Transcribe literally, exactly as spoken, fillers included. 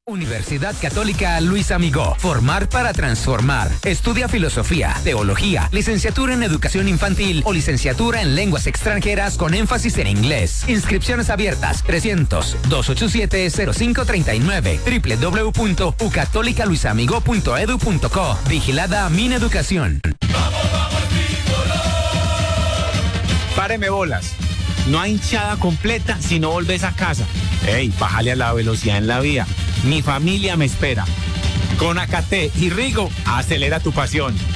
Universidad Católica Luis Amigó. Formar para transformar. Estudia filosofía, teología, licenciatura en educación infantil o licenciatura en lenguas extranjeras con énfasis en inglés. Inscripciones abiertas trescientos, doscientos ochenta y siete, cero cinco treinta y nueve. doble u doble u doble u punto u católica luis amigo punto edu punto co. Vigilada Mineducación. Páreme bolas. No hay hinchada completa si no volvés a casa. Ey, bájale a la velocidad en la vía. Mi familia me espera. Con Acate y Rigo, acelera tu pasión.